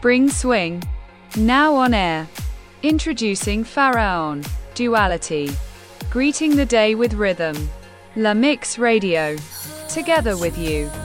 Spring Swing. Now on air. Introducing Pharaon. Duality. Greeting the day with rhythm. La Mix Radio. Together with you.